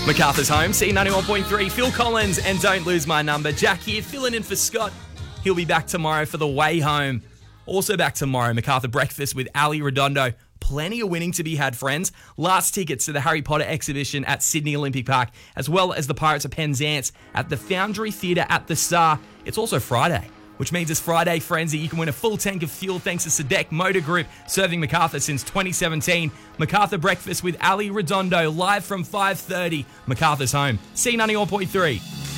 MacArthur's home, C91.3, Phil Collins and Don't Lose My Number. Jack here, filling in for Scott. He'll be back tomorrow for the way home. Also back tomorrow, MacArthur Breakfast with Ali Redondo. Plenty of winning to be had, friends. Last tickets to the Harry Potter exhibition at Sydney Olympic Park, as well as the Pirates of Penzance at the Foundry Theatre at the Star. It's also Friday, which means it's Friday Frenzy. You can win a full tank of fuel thanks to Sadek Motor Group, serving MacArthur since 2017. MacArthur Breakfast with Ali Redondo, live from 5:30. MacArthur's home, C91.3.